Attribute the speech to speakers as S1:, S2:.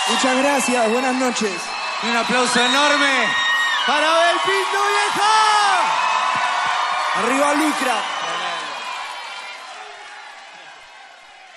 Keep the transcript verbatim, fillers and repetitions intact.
S1: Muchas gracias, buenas noches.
S2: Y un aplauso enorme para Belpinto, vieja.
S1: Arriba Lucra.